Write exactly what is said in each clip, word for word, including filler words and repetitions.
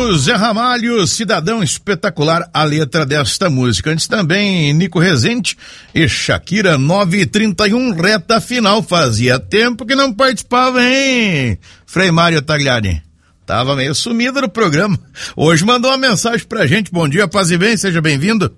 amigos, Zé Ramalho, Cidadão Espetacular, a letra desta música. Antes também, Nico Rezende e Shakira, nove e trinta e um, reta final. Fazia tempo que não participava, hein? Frei Mário Tagliani. Tava meio sumido no programa. Hoje mandou uma mensagem pra gente. Bom dia, paz e bem, seja bem-vindo.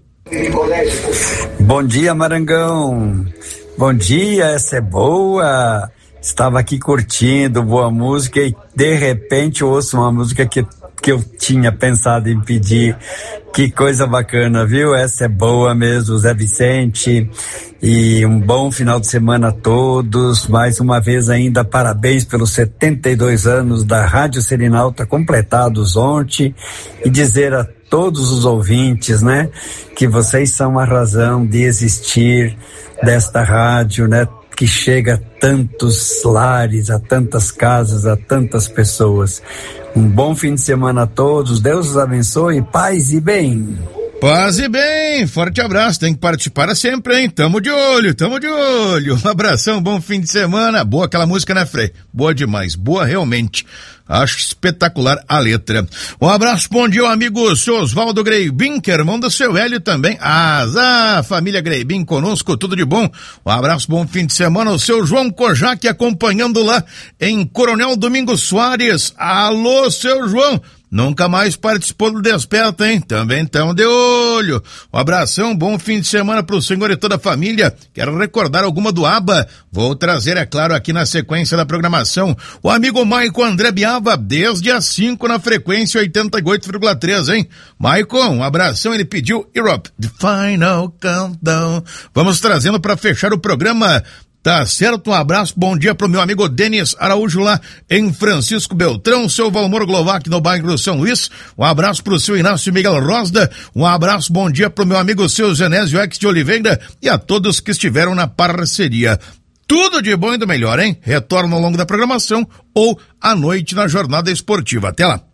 Bom dia, Marangão. Bom dia, essa é boa. Estava aqui curtindo boa música e de repente eu ouço uma música que, que eu tinha pensado em pedir. Que coisa bacana, viu? Essa é boa mesmo, Zé Vicente. E um bom final de semana a todos. Mais uma vez ainda parabéns pelos setenta e dois anos da Rádio Serenalta completados ontem, e dizer a todos os ouvintes, né, que vocês são a razão de existir desta rádio, né, que chega a tantos lares, a tantas casas, a tantas pessoas. Um bom fim de semana a todos, Deus os abençoe, paz e bem. Paz e bem, forte abraço, tem que participar sempre, hein? Tamo de olho, tamo de olho. Um abração, bom fim de semana. Boa aquela música, né, Frei? Boa demais, boa realmente. Acho espetacular a letra. Um abraço, bom dia, amigo, seu Oswaldo Greibin, que é irmão do seu Hélio também. Ah, família Greibin conosco, tudo de bom. Um abraço, bom fim de semana. O seu João Kojak acompanhando lá em Coronel Domingos Soares. Alô, seu João. Nunca mais participou do Desperta, hein? Também tão de olho. Um abração, bom fim de semana pro senhor e toda a família. Quero recordar alguma do ABBA. Vou trazer, é claro, aqui na sequência da programação. O amigo Maicon André Biava, desde as cinco na frequência oitenta e oito vírgula três, hein? Maicon, um abração, ele pediu Europe, The Final Countdown. Vamos trazendo para fechar o programa. Tá certo, um abraço, bom dia pro meu amigo Denis Araújo lá em Francisco Beltrão, seu Valmor Glovac no bairro do São Luís, um abraço pro seu Inácio Miguel Rosda, um abraço, bom dia pro meu amigo seu Genésio Ex de Oliveira e a todos que estiveram na parceria. Tudo de bom e do melhor, hein? Retorno ao longo da programação ou à noite na jornada esportiva. Até lá.